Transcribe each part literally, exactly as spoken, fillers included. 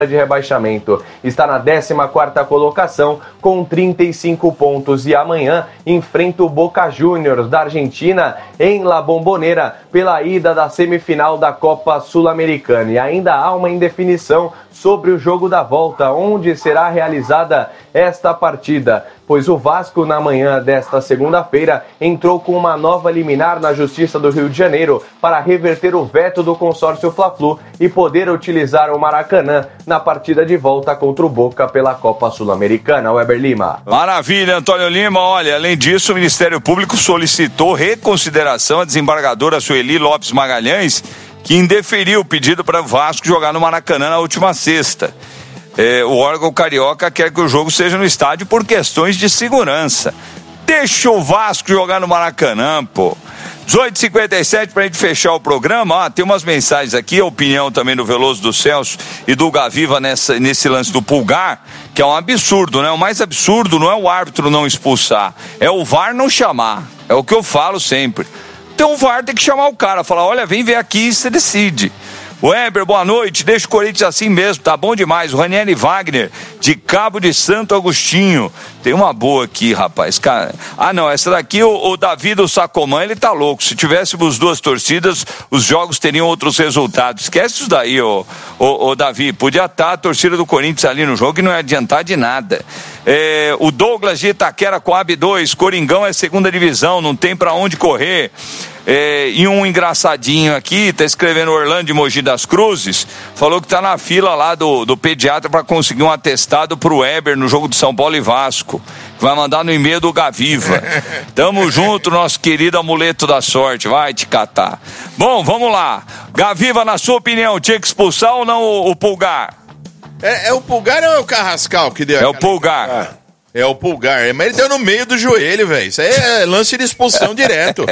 de rebaixamento. Está na décima quarta colocação com trinta e cinco pontos e amanhã enfrenta o Boca Juniors da Argentina em La Bombonera pela ida da semifinal da Copa Sul-Americana. E ainda há uma indefinição sobre o jogo da volta, onde será realizada esta partida, pois o Vasco na manhã desta segunda-feira entrou com uma nova liminar na Justiça do Rio de Janeiro para reverter o veto do consórcio Fla-Flu e poder utilizar o Maracanã na partida de volta contra o Boca pela Copa Sul-Americana. Weber Lima. Maravilha, Antônio Lima. Olha, além disso, o Ministério Público solicitou reconsideração à desembargadora Sueli Lopes Magalhães, que indeferiu o pedido para o Vasco jogar no Maracanã na última sexta. É, o órgão carioca quer que o jogo seja no estádio por questões de segurança. Deixa o Vasco jogar no Maracanã, pô. dezoito e cinquenta e sete pra gente fechar o programa. Ah, tem umas mensagens aqui, a opinião também do Veloso do Celso e do Gaviva nessa, nesse lance do Pulgar, que é um absurdo, né? O mais absurdo não é o árbitro não expulsar, é o V A R não chamar. É o que eu falo sempre. Então o V A R tem que chamar o cara, falar, olha, vem ver aqui e você decide. Weber, boa noite, deixa o Corinthians assim mesmo, tá bom demais. O Ranieri Wagner, de Cabo de Santo Agostinho. Tem uma boa aqui, rapaz. Cara... Ah, não, essa daqui, o, o Davi do Sacomã, ele tá louco. Se tivéssemos duas torcidas, os jogos teriam outros resultados. Esquece isso daí, ô, ô, ô Davi. Podia estar a torcida do Corinthians ali no jogo e não ia adiantar de nada. É, o Douglas de Itaquera, Coab dois, Coringão é segunda divisão, não tem pra onde correr. É, e um engraçadinho aqui, tá escrevendo Orlando de Mogi das Cruzes, falou que tá na fila lá do, do pediatra para conseguir um atestado pro Weber no jogo de São Paulo e Vasco, que vai mandar no e-mail do Gaviva. Tamo junto, nosso querido amuleto da sorte, vai te catar. Bom, vamos lá, Gaviva, na sua opinião, tinha que expulsar ou não o, o Pulgar? É, é o Pulgar ou é o Carrascal que deu? É o Pulgar. Ah. É o Pulgar, mas ele deu no meio do joelho, velho. Isso aí é lance de expulsão direto.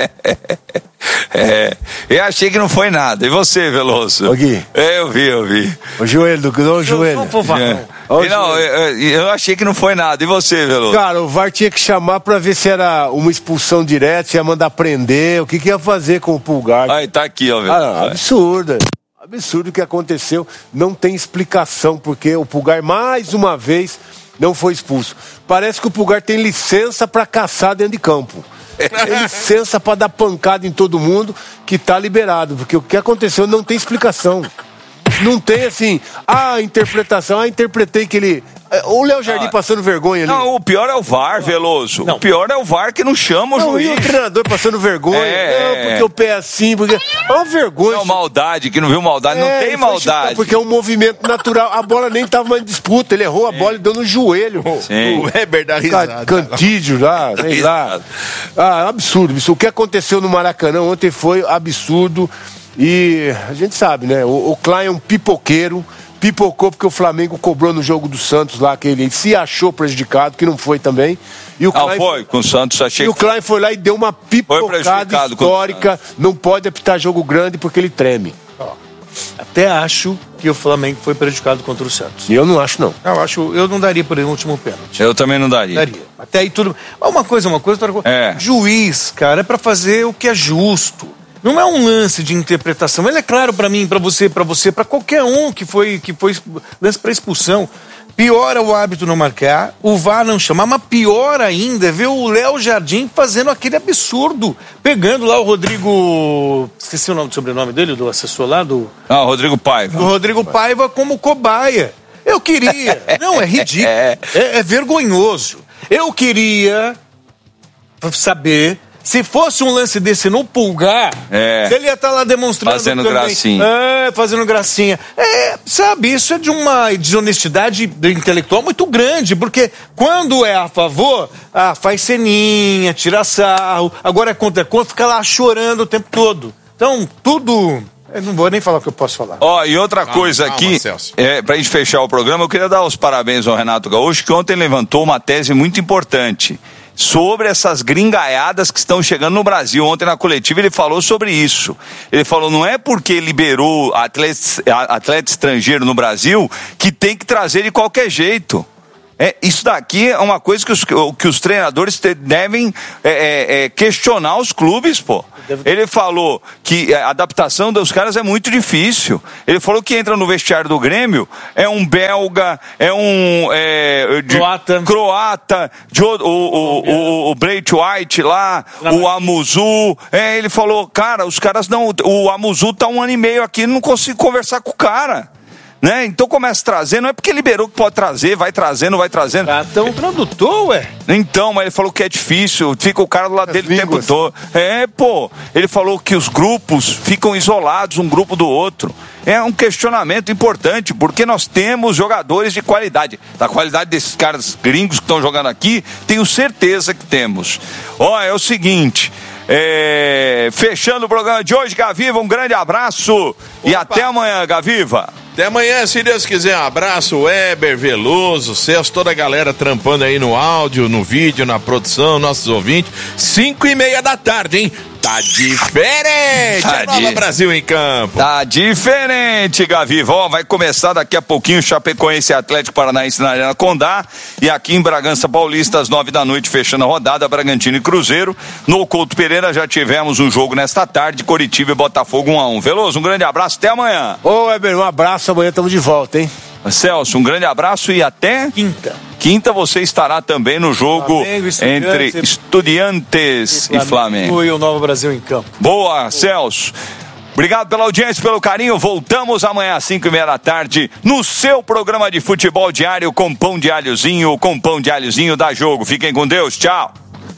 É, eu achei que não foi nada. E você, Veloso? Ô, Gui. É, eu vi, eu vi. O joelho, do o joelho. É. Não, eu, eu achei que não foi nada. E você, Veloso? Cara, o V A R tinha que chamar pra ver se era uma expulsão direta, se ia mandar prender, o que, que ia fazer com o Pulgar. Aí, tá aqui, ó, Veloso. Ah, absurdo. Absurdo o que aconteceu. Não tem explicação, porque o Pulgar, mais uma vez, não foi expulso. Parece que o Pulgar tem licença pra caçar dentro de campo. Tem licença pra dar pancada em todo mundo, que tá liberado. Porque o que aconteceu não tem explicação. Não tem assim, a interpretação, ah, interpretei que ele... O Léo Jardim ah, passando vergonha ali. Não, o pior é o V A R, Veloso. Não. O pior é o V A R que não chama o não, juiz. E o treinador passando vergonha. É, não, porque o pé é assim, porque... É uma vergonha. Não, maldade, que não viu maldade. É, não tem maldade. Porque é um movimento natural. A bola nem tava mais em disputa. Ele errou a bola e deu no joelho. Sim. O Weber dá risada. Cantídio lá, sei lá. Ah, absurdo. Isso. O que aconteceu no Maracanã ontem foi absurdo. E a gente sabe, né? O, o Klein é um pipoqueiro. Pipocou porque o Flamengo cobrou no jogo do Santos lá, que ele se achou prejudicado, que não foi também. E o não Klein foi, com o Santos achei. E o Klein foi lá e deu uma pipocada histórica. Não pode apitar jogo grande porque ele treme. Até acho que o Flamengo foi prejudicado contra o Santos. E eu não acho, não. Eu acho, eu não daria por ele no último pênalti. Eu também não daria. Daria. Até aí tudo. Uma coisa, uma coisa, outra coisa. É. Juiz, cara, é pra fazer o que é justo. Não é um lance de interpretação. Ele é claro pra mim, pra você, pra você, pra qualquer um que foi, que foi lance pra expulsão. Pior é o árbitro não marcar, o V A R não chamar, mas pior ainda é ver o Léo Jardim fazendo aquele absurdo. Pegando lá o Rodrigo... Esqueci o nome do sobrenome dele, do assessor lá, do... Ah, Rodrigo Paiva. Do Rodrigo Paiva como cobaia. Eu queria... Não, é ridículo. É, é vergonhoso. Eu queria saber... Se fosse um lance desse no Pulgar, é. ele ia estar lá demonstrando fazendo também, gracinha. É, fazendo gracinha. É, sabe, isso é de uma desonestidade intelectual muito grande, porque quando é a favor, ah, faz ceninha, tira sarro, agora é contra contra, fica lá chorando o tempo todo. Então, tudo... Eu não vou nem falar o que eu posso falar. Ó, oh, e outra calma, coisa calma, aqui, Celso. é, pra gente fechar o programa, eu queria dar os parabéns ao Renato Gaúcho, que ontem levantou uma tese muito importante sobre essas gringaiadas que estão chegando no Brasil. Ontem na coletiva ele falou sobre isso. Ele falou, não é porque liberou atleta, atleta estrangeiro no Brasil que tem que trazer de qualquer jeito. É, isso daqui é uma coisa que os, que os treinadores te, devem é, é, é, questionar os clubes, pô. Ele falou que a adaptação dos caras é muito difícil. Ele falou que entra no vestiário do Grêmio, é um belga, é um é, de, croata, croata de, o, o, o, o Braith White lá, o Amuzu. É, ele falou, cara, os caras não. O Amuzu tá um ano e meio aqui, não consigo conversar com o cara. Né? Então começa a trazer, não é porque liberou que pode trazer, vai trazendo, vai trazendo. Ah, tão tradutor, ué. Então, mas ele falou que é difícil, fica o cara do lado dele o tempo todo. É, pô, ele falou que os grupos ficam isolados um grupo do outro. É um questionamento importante, porque nós temos jogadores de qualidade. Da qualidade desses caras gringos que estão jogando aqui, tenho certeza que temos. Ó, é o seguinte... É... Fechando o programa de hoje, Gaviva, um grande abraço. Opa. E até amanhã, Gaviva. Até amanhã, se Deus quiser. Um abraço, Weber, Veloso, Celso, toda a galera trampando aí no áudio, no vídeo, na produção, nossos ouvintes. Cinco e meia da tarde, hein? Tá diferente! Tá a Nova di... Brasil em campo. Tá diferente, Gaviva. Ó, vai começar daqui a pouquinho o Chapecoense e Atlético Paranaense na Arena Condá. E aqui em Bragança Paulista, às nove da noite, fechando a rodada, Bragantino e Cruzeiro. No Couto Pereira já tivemos um jogo nesta tarde, Coritiba e Botafogo um a um. Veloso, um grande abraço, até amanhã. Ô, Weber, um abraço, amanhã estamos de volta, hein? Celso, um grande abraço e até... Quinta. Quinta você estará também no jogo Flamengo, entre Estudiantes e Flamengo. E, Flamengo. E o Nova Brasil em campo. Boa, Celso. Obrigado pela audiência, pelo carinho. Voltamos amanhã às cinco e meia da tarde no seu programa de futebol diário com pão de alhozinho, com pão de alhozinho da Jogo. Fiquem com Deus, tchau.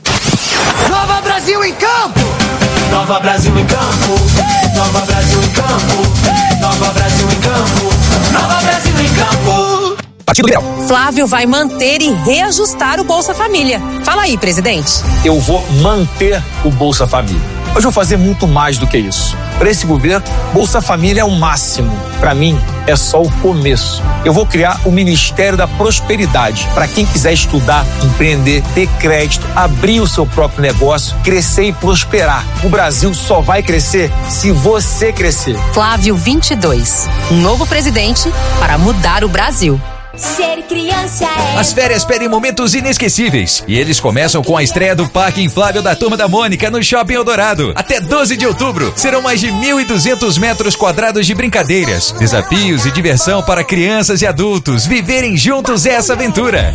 Nova Brasil em campo! Nova Brasil em campo! Nova Brasil em campo! Nova Brasil em campo! Nova Brasil em campo! Partido Liberal. Flávio vai manter e reajustar o Bolsa Família. Fala aí, presidente. Eu vou manter o Bolsa Família. Hoje eu vou fazer muito mais do que isso. Para esse governo, Bolsa Família é o máximo. Para mim, é só o começo. Eu vou criar o Ministério da Prosperidade para quem quiser estudar, empreender, ter crédito, abrir o seu próprio negócio, crescer e prosperar. O Brasil só vai crescer se você crescer. Flávio vinte e dois. Um novo presidente para mudar o Brasil. Ser criança é... As férias pedem momentos inesquecíveis e eles começam com a estreia do Parque Inflável da Turma da Mônica no Shopping Eldorado. Até doze de outubro serão mais de mil e duzentos metros quadrados de brincadeiras, desafios e diversão para crianças e adultos viverem juntos essa aventura.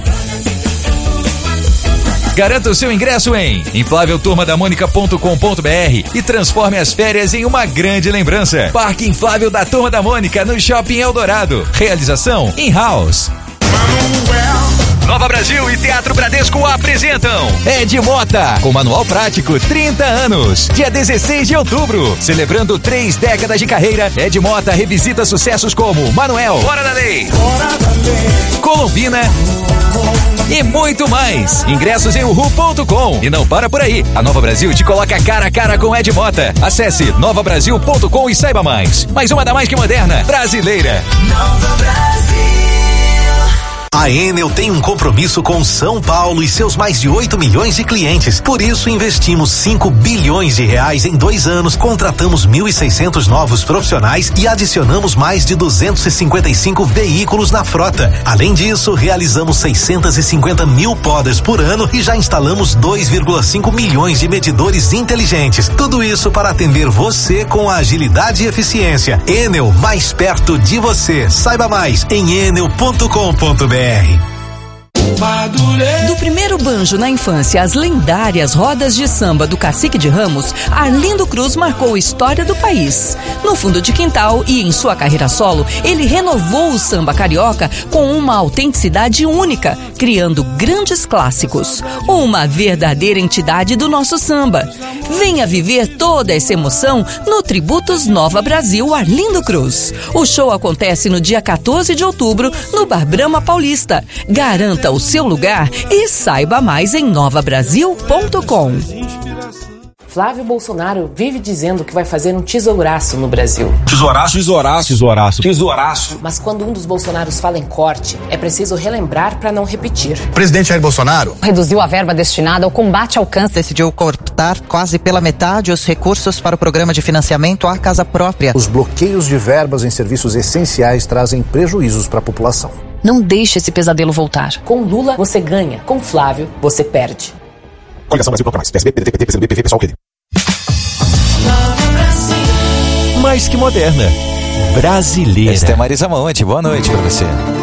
Garanta o seu ingresso em inflável turma da mônica ponto com ponto br e transforme as férias em uma grande lembrança. Parque Inflável da Turma da Mônica no Shopping Eldorado. Realização in-house. Nova Brasil e Teatro Bradesco apresentam Ed Mota, com manual prático trinta anos. Dia dezesseis de outubro, celebrando três décadas de carreira, Ed Mota revisita sucessos como Manuel, Fora da Lei, Fora da Lei, Colombina e muito mais. Ingressos em uhu ponto com. E não para por aí. A Nova Brasil te coloca cara a cara com Ed Mota. Acesse nova brasil ponto com e saiba mais. Mais uma da mais que moderna, brasileira. Nova Brasil. A Enel tem um compromisso com São Paulo e seus mais de oito milhões de clientes. Por isso, investimos cinco bilhões de reais em dois anos, contratamos mil e seiscentos novos profissionais e adicionamos mais de duzentos e cinquenta e cinco veículos na frota. Além disso, realizamos seiscentos e cinquenta mil podas por ano e já instalamos dois vírgula cinco milhões de medidores inteligentes. Tudo isso para atender você com agilidade e eficiência. Enel, mais perto de você. Saiba mais em enel ponto com ponto br. Do primeiro banjo na infância às lendárias rodas de samba do Cacique de Ramos, Arlindo Cruz marcou a história do país. No fundo de quintal e em sua carreira solo, ele renovou o samba carioca com uma autenticidade única, criando grandes clássicos. Uma verdadeira entidade do nosso samba. Venha viver toda essa emoção no Tributos Nova Brasil Arlindo Cruz. O show acontece no dia quatorze de outubro no Bar Brahma Paulista. Garanta o seu lugar e saiba mais em nova brasil ponto com. Flávio Bolsonaro vive dizendo que vai fazer um tesouraço no Brasil. Tesouraço, tesouraço, tesouraço, tesouraço. Mas quando um dos Bolsonaros fala em corte, é preciso relembrar para não repetir. O presidente Jair Bolsonaro reduziu a verba destinada ao combate ao câncer. Decidiu cortar quase pela metade os recursos para o programa de financiamento à casa própria. Os bloqueios de verbas em serviços essenciais trazem prejuízos para a população. Não deixe esse pesadelo voltar. Com Lula, você ganha. Com Flávio, você perde. Coligação Brasil Pronto Mais. P S B, P D T, P T, P C B, P V, pessoal, Rede. Mais que moderna. Brasileira. Esta é Marisa Monte. Boa noite pra você.